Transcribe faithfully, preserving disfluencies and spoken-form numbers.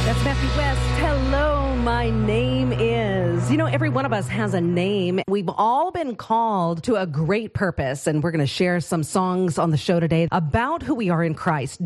That's Matthew West. Hello, my name is. You know, every one of us has a name. We've all been called to a great purpose, and we're going to share some songs on the show today about who we are in Christ.